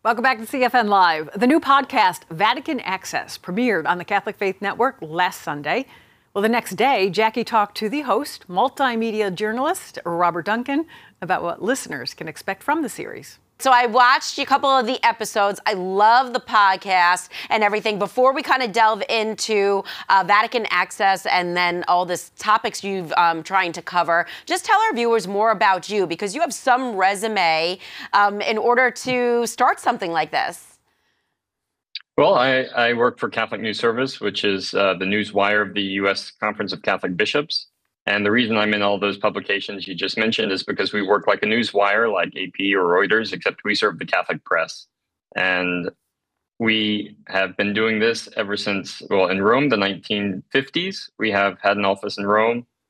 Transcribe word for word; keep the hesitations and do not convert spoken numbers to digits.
Welcome back to C F N Live. The new podcast, Vatican Access, premiered on the Catholic Faith Network last Sunday. Well, the next day, Jackie talked to the host, multimedia journalist Robert Duncan, about what listeners can expect from the series. So I watched a couple of the episodes. I love the podcast and everything. Before we kind of delve into uh, Vatican Access and then all this topics you've um, trying to cover, just tell our viewers more about you, because you have some resume um, in order to start something like this. Well, I, I work for Catholic News Service, which is uh, the news wire of the U S Conference of Catholic Bishops. And the reason I'm in all those publications you just mentioned is because we work like a news wire, like A P or Reuters, except we serve the Catholic press. And we have been doing this ever since, well, in Rome, the nineteen fifties. We have had an office in Rome.